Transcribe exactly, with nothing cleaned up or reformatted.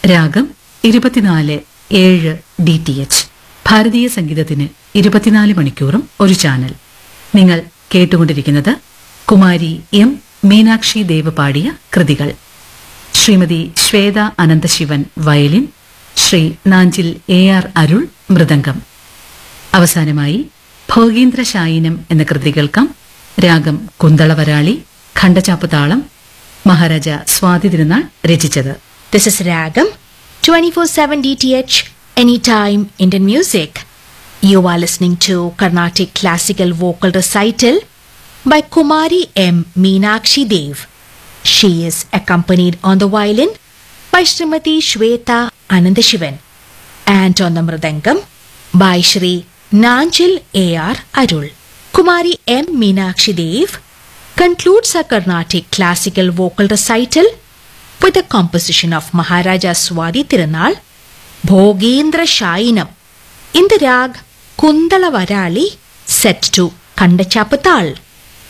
രാഗം ഇരുപത്തിനാല് ഏഴ് ഡി ടി എച്ച്. ഭാരതീയ സംഗീതത്തിന് ഇരുപത്തിനാല് മണിക്കൂറും ഒരു ചാനൽ. നിങ്ങൾ കേട്ടുകൊണ്ടിരിക്കുന്നത് കുമാരി എം മീനാക്ഷി ദേവ് പാടിയ കൃതികൾ. Shrimati Shweta അനന്തശിവൻ violin, Shri Nanjil A R അരുൾ മൃദംഗം. അവസാനമായി ഭോഗീന്ദ്രശായിനം എന്ന കൃതി കേൾക്കാം. രാഗം കുന്തളവരാളി, ഖണ്ഡചാപ്പ് താളം, മഹാരാജ സ്വാതി തിരുനാൾ രചിച്ചത്. This is Ragam, twenty-four seven D T H, anytime Indian music. You are listening to Carnatic Classical Vocal Recital by Kumari M. Meenakshi Dev. She is accompanied on the violin by Srimati Shweta Anandashivan and on the mridangam by Shri Nanjil A R Arul. Kumari M. Meenakshi Dev concludes her Carnatic Classical Vocal Recital with a composition of Maharaja Swadi Tirunal, Bhogendra Shayinam, in the rag Kundala Varali, set to Kandachappatal.